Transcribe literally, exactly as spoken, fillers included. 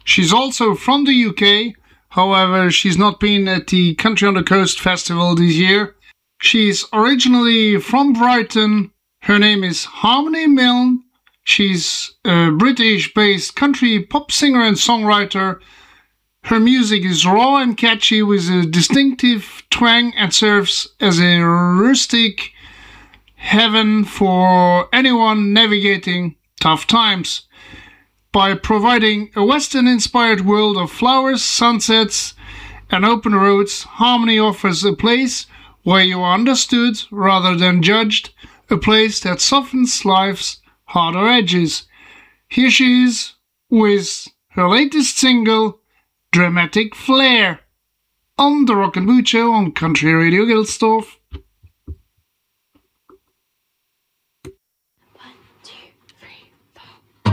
She's also from the U K, however she's not been at the Country on the Coast festival this year. She's originally from Brighton. Her name is Harmony Milne. She's a British-based country pop singer and songwriter. Her music is raw and catchy with a distinctive twang and serves as a rustic haven for anyone navigating tough times. By providing a Western-inspired world of flowers, sunsets, and open roads, Harmony offers a place where you are understood rather than judged, a place that softens life's harder edges. Here she is with her latest single, Dramatic Flair, on the Rock and Boot Show on Country Radio Gilsdorf.